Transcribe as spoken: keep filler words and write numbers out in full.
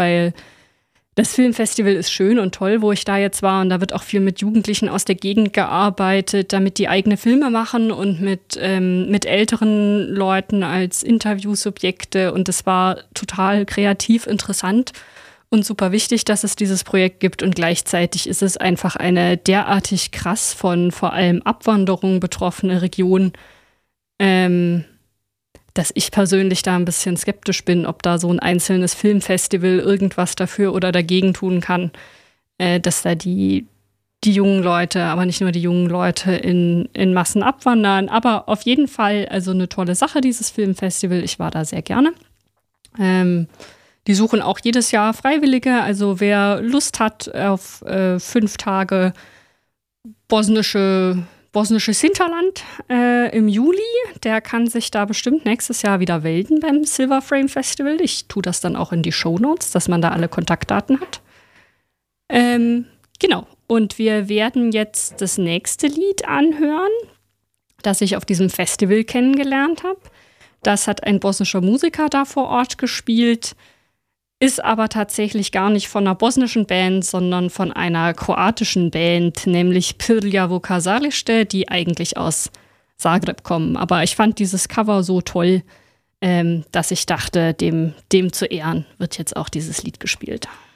weil das Filmfestival ist schön und toll, wo ich da jetzt war. Und da wird auch viel mit Jugendlichen aus der Gegend gearbeitet, damit die eigene Filme machen und mit, ähm, mit älteren Leuten als Interviewsubjekte. Und es war total kreativ, interessant und super wichtig, dass es dieses Projekt gibt. Und gleichzeitig ist es einfach eine derartig krass von vor allem Abwanderung betroffene Region, ähm, dass ich persönlich da ein bisschen skeptisch bin, ob da so ein einzelnes Filmfestival irgendwas dafür oder dagegen tun kann, äh, dass da die, die jungen Leute, aber nicht nur die jungen Leute in, in Massen abwandern. Aber auf jeden Fall also eine tolle Sache, dieses Filmfestival. Ich war da sehr gerne. Ähm, die suchen auch jedes Jahr Freiwillige. Also wer Lust hat auf äh, fünf Tage bosnische Bosnisches Hinterland äh, im Juli, der kann sich da bestimmt nächstes Jahr wieder melden beim Silver Frame Festival. Ich tue das dann auch in die Shownotes, dass man da alle Kontaktdaten hat. Ähm, genau, und wir werden jetzt das nächste Lied anhören, das ich auf diesem Festival kennengelernt habe. Das hat ein bosnischer Musiker da vor Ort gespielt, ist aber tatsächlich gar nicht von einer bosnischen Band, sondern von einer kroatischen Band, nämlich Prljavo Kazalište, die eigentlich aus Zagreb kommen. Aber ich fand dieses Cover so toll, ähm, dass ich dachte, dem, dem zu Ehren wird jetzt auch dieses Lied gespielt.